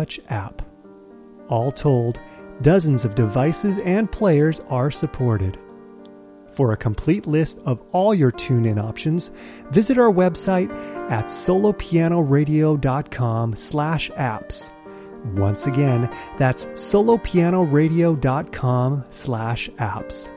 Touch app. All told, dozens of devices and players are supported. For a complete list of all your tune-in options, visit our website at solopianoradio.com/apps. Once again, that's solopianoradio.com/apps.